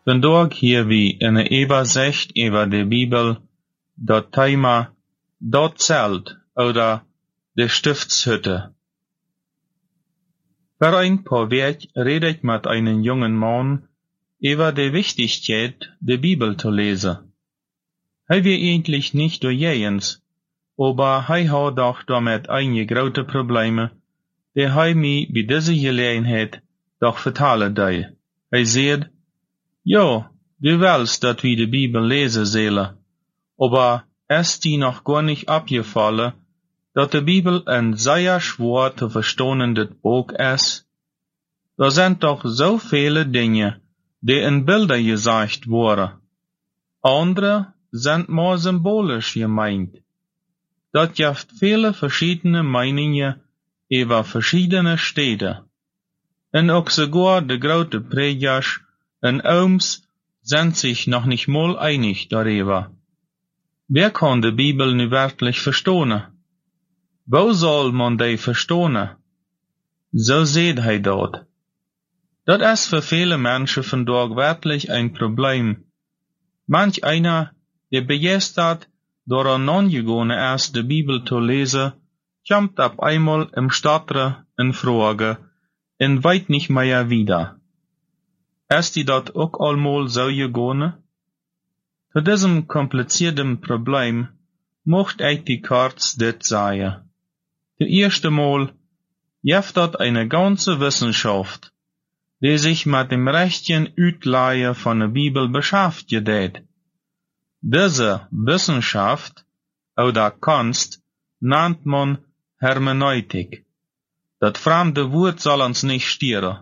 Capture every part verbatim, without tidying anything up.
Vandaag hier wie in de Übersicht über de Bibel dat Thema dat Zelt oder de Stiftshütte. Für ein paar Werk rede ich mit einem jungen Mann über die Wichtigkeit, die Bibel zu lesen. Hij wir eigentlich nicht durchgehends, aber hij hat doch damit einige große Probleme, die hij mir bei dieser Gelegenheit doch vertellen will. Hij sagt, ja, du willst, dass wir die Bibel lesen sollen, aber ist dir noch gar nicht abgefallen, dass die Bibel ein sehr schwer zu verstehendes Buch ist? Da sind doch so viele Dinge, die in Bilder gesagt wurden. Andere sind mehr symbolisch gemeint. Das gibt viele verschiedene Meinungen über verschiedene Städte. Und auch sogar die großen Prägers in Oms sind sich noch nicht mal einig darüber. Wer kann die Bibel nu wirklich verstehen? Wo soll man die verstehen? So seht hij dort. Das ist für viele Menschen von dort wirklich ein Problem. Manch einer, der begeistert daran angegangen ist, die Bibel zu lesen, kommt auf einmal im Stadtre in Frage und weit nicht mehr wieder. Ist die dort auch einmal so gegangen? Zu diesem komplizierten Problem mocht ich die kurz dit sagen. Das erste Mal gibt dort eine ganze Wissenschaft, die sich mit dem rechten Utleihe von der Bibel beschäftigt. Diese Wissenschaft oder Kunst nennt man Hermeneutik. Das fremde Wort soll uns nicht stören.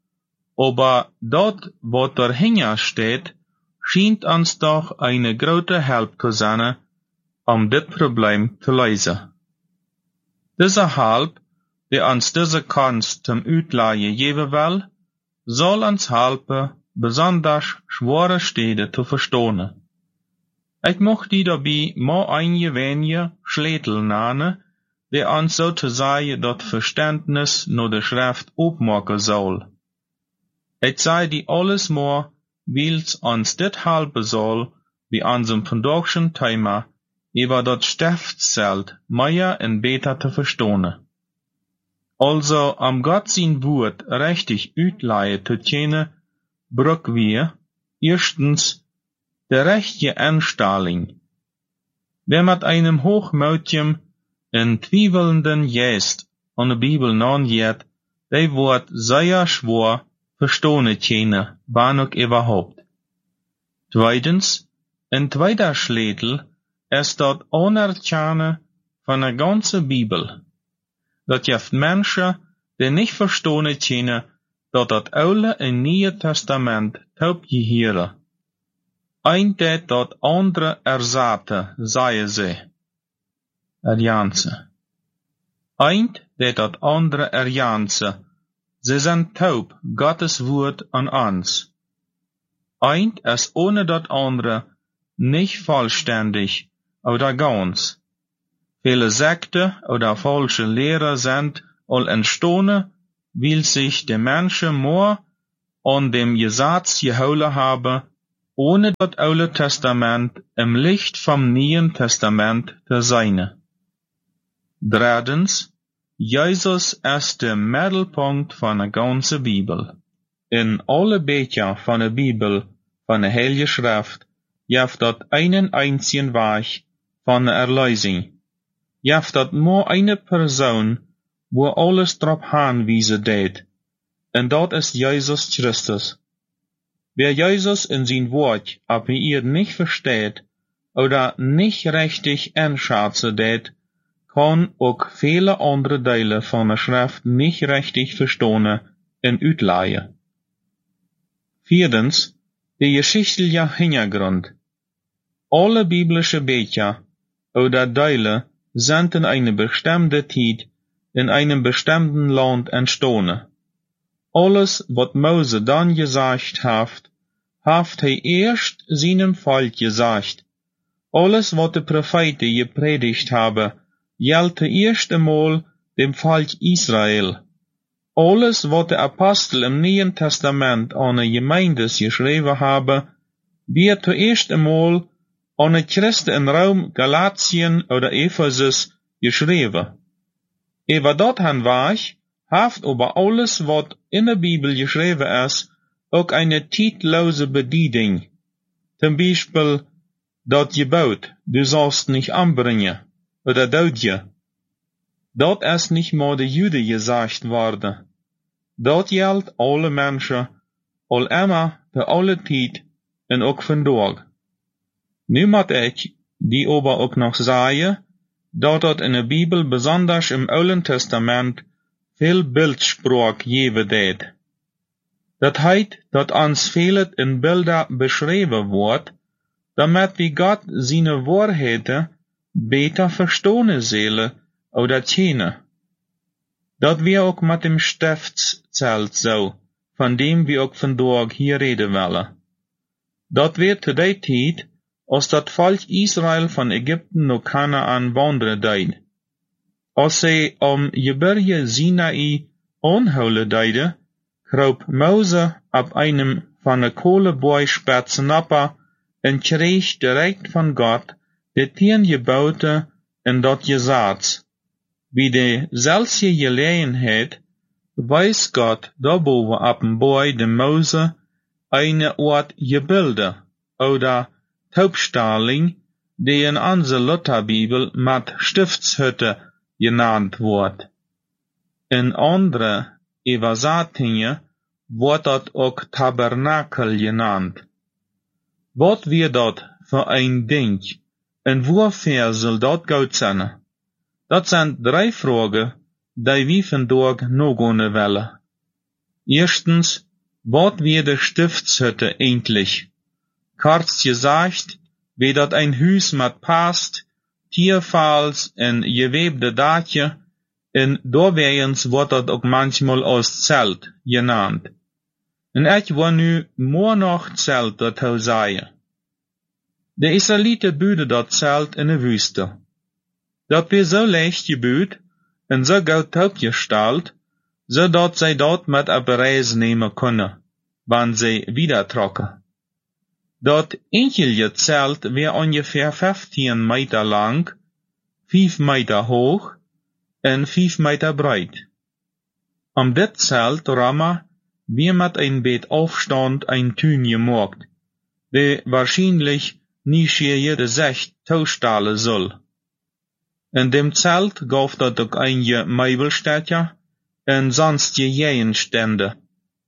Aber dort, was dahinter steht, scheint uns doch eine große Hilfe zu sein, um das Problem zu lösen. Diese Hilfe, die uns diese Kunst zum Utleihen geben will, soll uns helfen, besonders schwere Städte zu verstehen. Ich möchte dabei mal einige wenige Schlätel nennen, die uns sozusagen das Verständnis nur der Schrift aufmachen soll. Ich sage die alles mal, weil's uns dit helfen soll, bei unserem vandaagschen Thema über das Stiftszelt mehr und besser zu verstehen. Also, am Gott sein Wort richtig utleihen zu können, brauchen wir erstens die rechte Einstellung. Wer mit einem hochmütigen und zweifelnden Geist an der Bibel nachgeht, der wird sehr schwer verstehen können, wann auch überhaupt. Zweitens, ein zweiter Schlätel ist das Anerkennen von der ganzen Bibel. Das gibt Menschen, die nicht verstehen können, dass das Alte und Neue Testament taub gehören. Ein dat das andere ersatte, sagen sie. Erjanse. Ein dat das andere erjanse. Sie sind taub, Gottes Wort an uns. Ein ist ohne das andere nicht vollständig oder ganz. Viele Sekte oder falsche Lehrer sind all entstanden, weil sich die Menschen mehr an dem Gesetz gehalten haben, ohne das Alte Testament im Licht vom Neuen Testament zu sein. Drittens, Jesus ist der Mittelpunkt von der ganzen Bibel. In alle Bücher von der Bibel, von der Heilige Schrift, gibt es einen einzigen Weg von der Erlösung. Gibt es nur eine Person, wo alles drauf hinweisen tät, und das ist Jesus Christus. Wer Jesus in sein Wort aber ihr nicht versteht oder nicht richtig einschätzen tät, kann auch viele andere Teile von der Schrift nicht richtig verstehen und utleihen. Viertens, der geschichtliche Hintergrund. Alle biblische Bücher oder Teile sind in einer bestimmten Zeit in einem bestimmten Land entstanden. Alles, was Mose dann gesagt hat, hat er erst seinem Volk gesagt. Alles, was die Propheten gepredigt haben, galt erst einmal dem Volk Israel. alles wat de Apostel im Neuen Testament an de Gemeindes geschreven hebben, wird zuerst einmal an de Christen in Rom, Galatien oder Ephesus geschreven. Über dat han war, haft aber alles wat in der Bibel geschreven ist, auch eine zeitlose Bedeutung. Zum Beispiel, dat Gebot, du sollst nicht anbringen, oder doodje. Dat ist nicht mal de Juden gesagt worden. Dat geldt alle Menschen, al immer, für alle Zeit, en ook vandaag. Nu moet ik, die aber ook nog zeggen, dat het in de Bibel, besonders im Oude Testament, veel Bildspraak geven deed. Dat heet, dat ons veel in Bilder beschreven wordt, damit wie Gott seine Wahrheiten beter verstehen zullen oder kennen. Dat wir ook met dem Stiftszelt zo, van dem wir ook vandaag hier reden willen. Dat wird zu der Zeit, als dat Volk Israel van Ägypten naar Kanaan wandelen deed. Als zij om Gebirge Sinai aanhouden deiden, kroop Mose op einem van de kolenboy spitsen op en kreeg direct van God de tien geboten en dat gezag. Wie de zelfde gelegenheid weist God daarboven op een boy de Mose eine Art Gebilde oder Taubstalling, die in onze Lutherbibel met Stiftshütte genannt wordt. In andere Übersetzungen wordt dat ook Tabernakel genannt. Wat wir dat für ein Ding en wofür soll dat goed zijn? Dat zijn drei Fragen, die wir vandaag nog gaan willen. Erstens, wat wir de Stiftshütte eigentlich? Kurz gesagt, wie dat ein Huis met past, Tierfalls en gewebde Daakje, en doorwegens wordt dat ook manchmal als Zelt genannt. En ik wil nu meer nog Zelt dat zou zeggen. De Israëlieten buiten dat Zelt in de Wüste. Dat weer zo leicht gebuut en zo goed opgesteld, zodat zij dat met op reis nemen kunnen, wanneer zij wieder trokken. Dat enkele Zelt weer ongeveer vijftien meter lang, vijf meter hoog en vijf meter breed. Om dit Zelt rammen weer met een beetje afstand een tuin gemaakt, die waarschijnlijk niet jede zegt toestellen zal. In dem Zelt gaf dat ook een Meubelstätte en sonstige Gegenstände.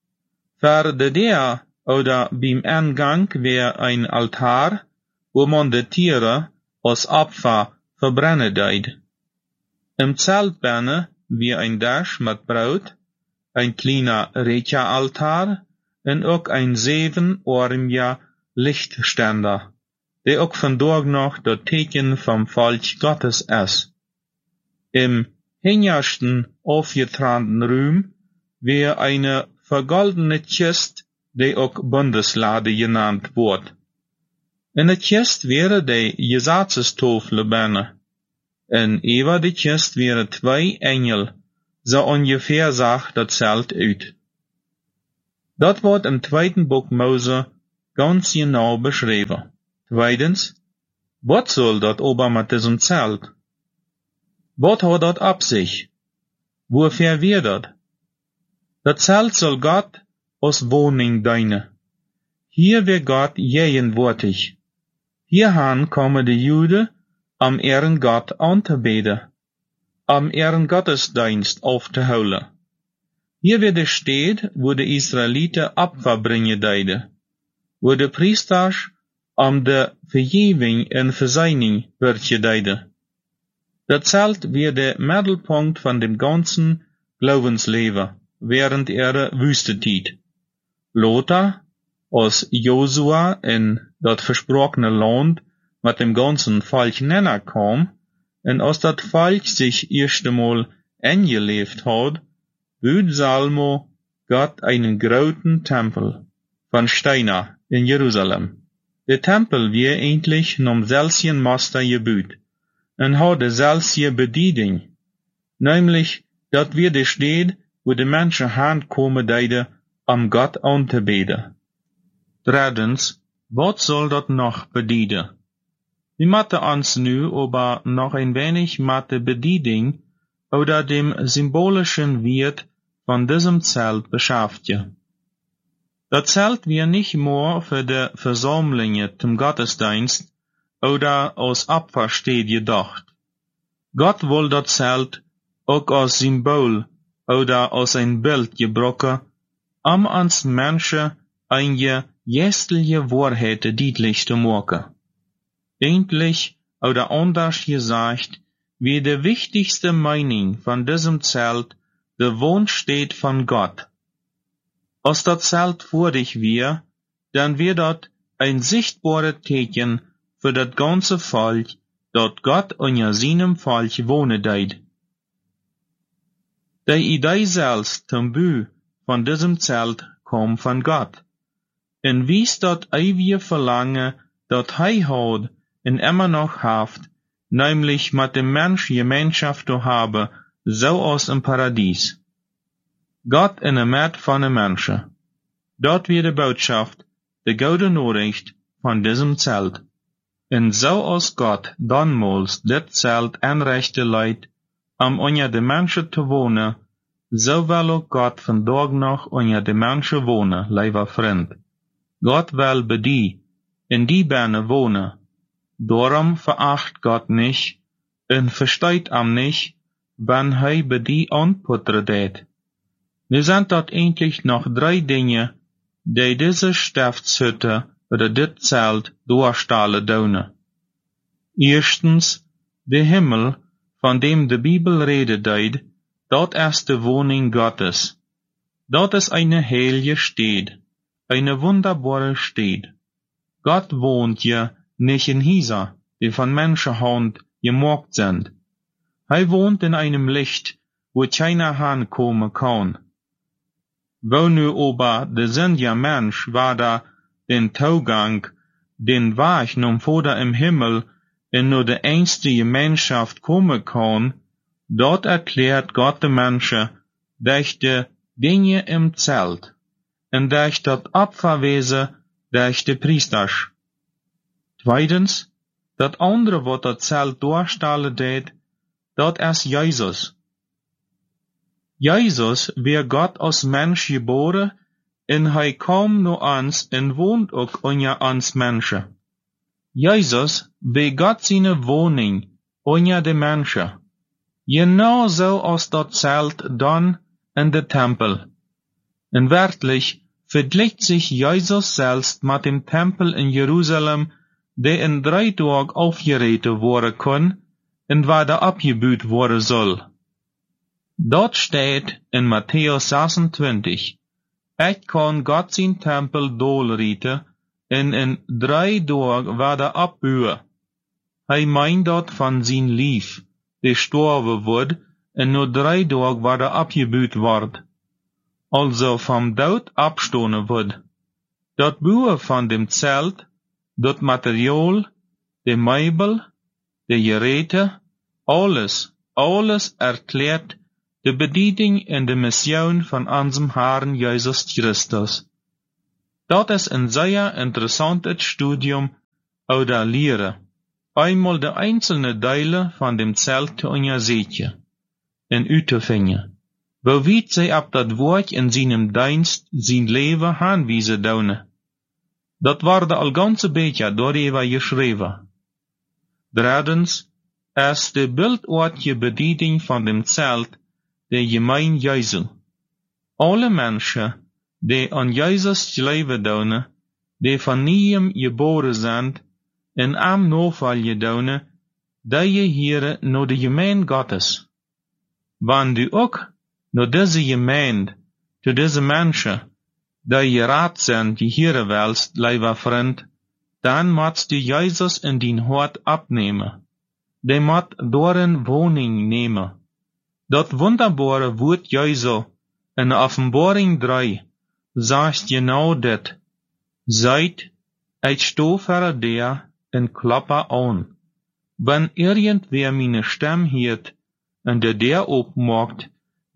Voor de deur oder beim Eingang wäre ein Altar, wo man de Tiere als Opfer verbrennen deed. Im Zelt binnen wie ein Tisch mit Brot, ein kleiner Rächeraltar en ook ein zevenarmiger Lichtständer, der ook vandaag nog dat teken vom Volk Gottes ist. Im hintersten aufgetragenen Raum wäre eine vergoldene Kiste, die ook Bundeslade genannt wordt. In de kist wäre de Gesetzestafel binnen, en über de kist wäre twee Engel, so ungefähr zag dat Zelt uit. Dat wordt im tweiten Buch Mose ganz genau beschreven. Tweitens, wat soll dat ober mit diesem Zelt? Wat hat dat ab sich? Wofür wird dat? Dat Zelt soll Gott als Wohnung dienen. Hier wird Gott gegenwärtig. Hierhan kommen die Juden, am ihren Gott anzubeten, am ihren Gottesdienst aufzuholen. Hier wird es steht, wo die Israeliten Opfer bringen deiden, wo die Priesters am de Vergebung en Versöhnung wird gedeiden. Dat Zelt wird der Mittelpunkt von dem ganzen Glaubensleben während ihrer Wüstenzeit. Lothar, als Josua in dat versprochene Land mit dem ganzen Volk nenner kam, en als dat Volk sich erst einmal eingelebt hat, bot Salomo Gott einen großen Tempel von Steiner in Jerusalem. Der Tempel wird endlich nom selben Master gebaut en hat de selbe Bediening, nämlich dat wir de steht, wo de mensen aankomen deiden om God aan te beden. Drittens, wat zal dat nog bedienen? We moeten ons nu aber noch ein wenig mit der Bedienung oder dem symbolischen Wert von diesem Zelt beschäftigen. Das Zelt wir nicht nur für die Versammlungen zum Gottesdienst oder als Opfer steht gedacht. Gott will das Zelt auch als Symbol oder als ein Bild gebruiken, um uns Menschen eine geestliche Wahrheit deutlich zu machen. Endlich, oder anders gesagt, wie die wichtigste Meinung von diesem Zelt der Wunsch steht von Gott. Als das Zelt vor dich wir, dann wird dort ein sichtbares Teken für das ganze Volk, dat Gott unter seinem Volk wohnen deed. Die Idee selbst zum Bau von diesem Zelt kommt von Gott. Und wies dat ewige Verlangen, dat hij hat und immer noch haft, nämlich mit dem Mensch Gemeinschaft zu haben, so aus im Paradies. Gott in der Mitte von den Menschen. Dort wird die Botschaft, die gute Nachricht von diesem Zelt. Und so aus Gott damals dit Zelt einrichten leid, um unter den Menschen zu wohnen, so will auch Gott vandaag noch unter den Menschen wohnen, lieber Freund. Gott will bei die, in die Berne wohnen. Darum veracht Gott nicht und versteht am nicht, wenn hij bei die anputteren deed. Nu sind dort eigentlich noch drei Dinge, die diese Stiftshütte oder dit Zelt durchstellen dürfen. Erstens, der Himmel, von dem die Bibel redet deed, dort ist die Wohnung Gottes. Dort ist eine heilige Stadt, eine wunderbare Stadt. Gott wohnt ja nicht in Häusern, die von Menschenhand gemacht sind. Er wohnt in einem Licht, wo keiner hinkommen kann. Wo nu aber der sündige Mensch war da den Zugang, den Weg nun Vater im Himmel in nur die einzige Gemeinschaft kommen kann, dort erklärt Gott den Menschen durch die Dinge im Zelt und durch das Opferwesen durch die Priester. Zweitens, das andere, was das Zelt durchstellen deed, dat ist Jesus. Jesus wird Gott als Mensch geboren, und hij kam nu uns und wohnt auch unter uns Menschen. Jesus wird Gott seine Wohnung unter den Menschen. Genau so als das Zelt dann in der Tempel. Und wirklich vergleicht sich Jesus selbst mit dem Tempel in Jerusalem, der in drei Tagen aufgerichtet worden kann, und waar der abgebaut worden soll. Dort steht in Matthäus sechsundzwanzig, ich kann Gott sein Tempel dolrieten, und in drei Tagen war der abbauen. Hij meint dort von sein Lief, der gestorben wird, und nur drei Tagen war der abgebaut wird. Also vom Tod abstoßen wird. Dort Bauen von dem Zelt, dort Material, der Möbel, de Geräte, alles, alles erklärt die Bedienung und die Mission von unserem Herrn Jesus Christus. Dat ist ein sehr interessantes Studium oder Lehre, einmal die einzelnen Teile von dem Zelt zu untersuchen und auszufinden, wo weit sie ab dat Wort in seinem Dienst sein Leben anweisen dürfen. Dat wurde al ganze beetje darüber geschrieben. Drittens, ist die bildortige Bedienung von dem Zelt der Gemeinde Jesu. Alle Menschen, die an Jesus glauben dürfen, die von neuem geboren sind, in am Nachfolge dürfen, die hier nur die Gemeinde Gottes. Wenn du auch nur diese Gemeinde, zu diese Menschen, die gerat sind, die hier willst, lieber Freund, dann musst du Jesus in dein Hort abnehmen. Der muss darin Wohnung nehmen. Dat wunderbare Wort Jesu in Offenbarung drei sagt genau dit. Seid, ich stehe vor dir und klappe an. Wenn irgendwer meine Stimme hört und der der aufmacht,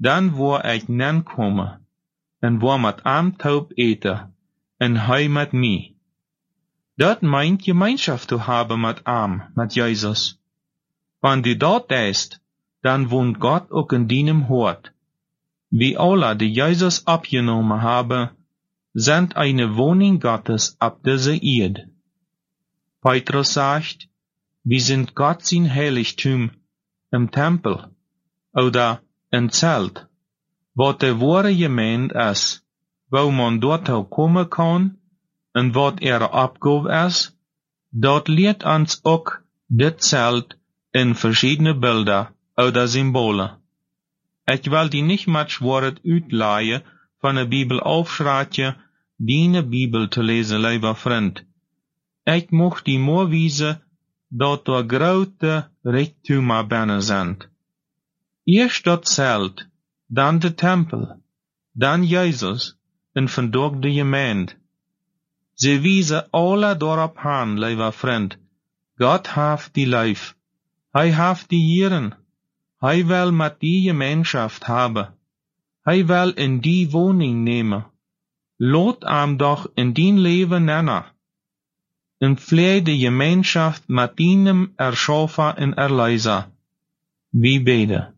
dan wou ik nen komen, en wou met am taub eten, en hij met mij. Dat meint gemeenschap te hebben met am, met Jezus. Wanneer du dat ist, dan woont Gott ook in deinem Hort. Wie alle, die Jezus abgenommen haben, sind eine Wohnung Gottes ab dieser Erde. Petrus sagt, wir sind Gott sein Heiligtum im Tempel oder im Zelt, wat de wahre Gemeinde ist, wo man dort kommen kann und wat ihre Abgabe ist, dort lehrt uns auch dit Zelt in verschiedene Bilder oder Symbole. Ich will die nicht mit Wort uitleihen von der Bibel aufschratje, die Bibel te lezen, lieber Freund. Ich mocht die mooi wiesen, dat er grote Reichtümer binnen sind. Eerst dat Zelt, dan de Tempel, dan Jezus, en vandaag de Gemeinde. Sie wiesen alle daarop aan, lieber Freund. Gott heeft die Leif. Hij heeft die Hieren. Hij wil met die Gemeinschaft hebben. Hij wil in die Wohnung nehmen. Laat hem doch in dien Leben nennen. En pflege de Gemeinschaft mit deinem Erschaffer en Erleiser. Wie beten.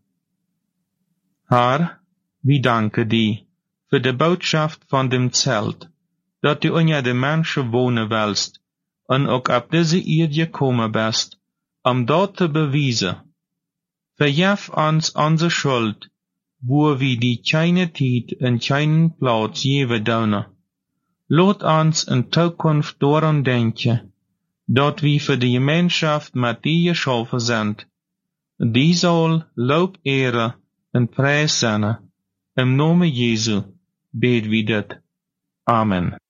Herr, wir danken dir für die Botschaft von dem Zelt, dat du unter de Menschen wohnen willst, und auch ab diese Erde gekommen bist, um dort zu beweisen. Vergif uns unsere Schuld, wo wir die keine Zeit und keinen Platz geben dürfen. Laat uns in Zukunft daran denken, dat wir für die Gemeinschaft mit dir geschaffen sind. Die soll Lob, Ehre und Preis sein. Im Namen Jesu bet wir dit. Amen.